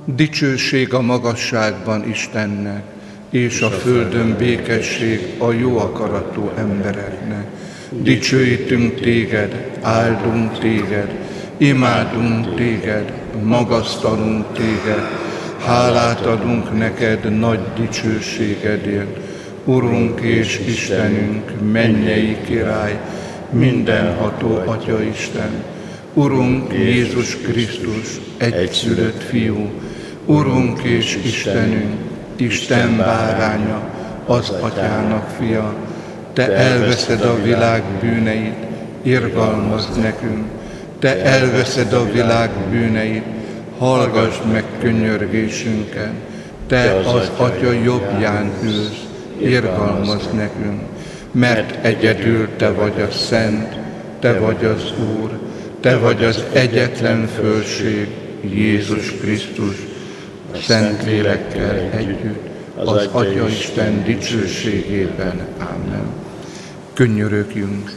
Dicsőség a magasságban Istennek, és a földön békesség a jó akaratú embereknek. Dicsőítünk téged, áldunk téged, imádunk téged, magasztalunk téged, hálát adunk neked nagy dicsőségedért. Urunk és Istenünk, mennyei király, mindenható Atya Isten, Urunk Jézus Krisztus, egyszülött Fiú, Urunk és Istenünk, Isten báránya, az Atyának fia, te elveszed a világ bűneit, irgalmazd nekünk, te elveszed a világ bűneit, hallgass meg könyörgésünket, te az Atya jobbján ülsz, irgalmazd nekünk, mert egyedül te vagy a Szent, te vagy az Úr, te vagy az egyetlen fölség, Jézus Krisztus, Szentlélekkel együtt, az Atya Isten dicsőségében. Ámen. Könyörögjünk.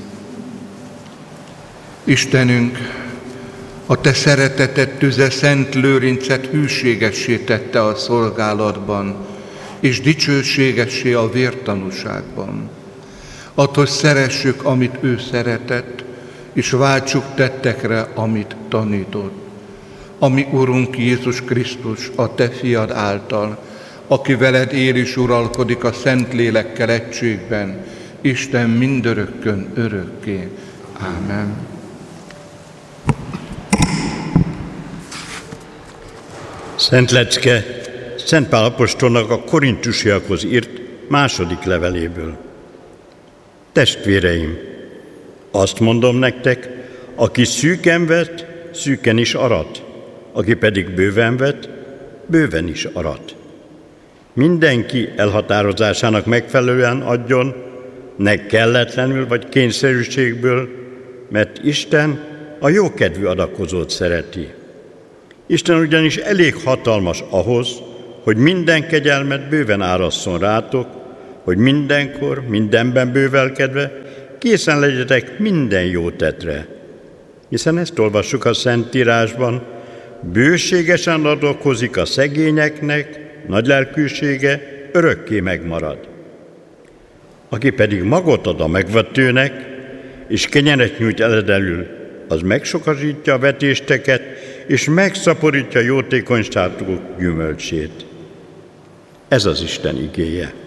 Istenünk, a te szereteted tüze Szent Lőrincet hűségessé tette a szolgálatban, és dicsőségessé a vértanúságban. Add, hogy szeressük, amit ő szeretett, és váltsuk tettekre, amit tanított. Ami Urunk Jézus Krisztus, a te fiad által, aki veled él és uralkodik a Szentlélekkel egységben, Isten mindörökkön örökké. Ámen. Szent lecke Szent Pál apostolnak a korintusiakhoz írt második leveléből. Testvéreim, azt mondom nektek, aki szűken vet, szűken is arat, aki pedig bőven vet, bőven is arat. Mindenki elhatározásának megfelelően adjon, ne kelletlenül vagy kényszerűségből, mert Isten a jókedvű adakozót szereti. Isten ugyanis elég hatalmas ahhoz, hogy minden kegyelmet bőven árasszon rátok, hogy mindenkor, mindenben bővelkedve készen legyetek minden jó tettre. Hiszen ezt olvassuk a Szentírásban, bőségesen adakozik a szegényeknek, nagy lelkűsége örökké megmarad. Aki pedig magot ad a megvetőnek, és kenyeret nyújt eledelül, az megsokasítja a vetésteket, és megszaporítja jótékonyságuk gyümölcsét. Ez az Isten igéje.